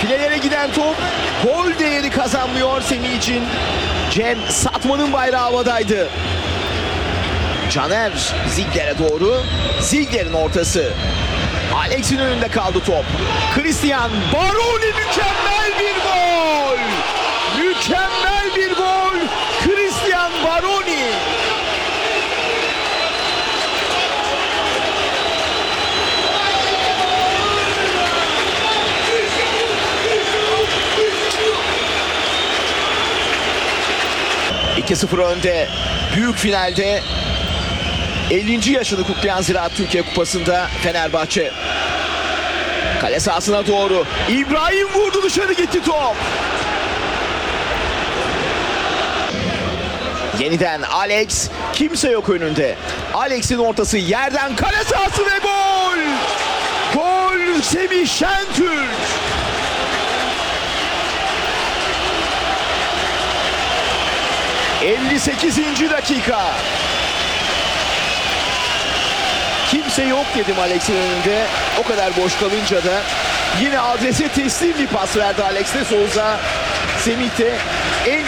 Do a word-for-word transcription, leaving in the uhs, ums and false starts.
Filelere giden top gol değeri kazanmıyor Semih için. Cem Satman'ın bayrağı havadaydı. Caner Ziegler'e doğru. Ziegler'in ortası. Alex'in önünde kaldı top. Christian Baroni, mükemmel bir gol. Mükemmel bir gol. Christian Baroni. iki sıfır önde. Büyük finalde ellinci yaşını kutlayan Ziraat Türkiye Kupası'nda Fenerbahçe. Kale sahasına doğru. İbrahim vurdu, dışarı gitti top. Yeniden Alex. Kimse yok önünde. Alex'in ortası yerden kale sahası ve gol. Gol Semih Şentürk. elli sekizinci dakika. Kimse yok dedim Alex'in önünde. O kadar boş kalınca da yine adrese teslim bir pas verdi Alex de Souza. Semih de